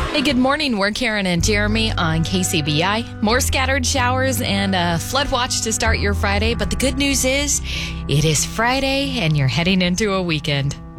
Hey, good morning. We're Karen and Jeremy on KCBI. More scattered showers and a flood watch to start your Friday. But the good news is it is Friday and you're heading into a weekend.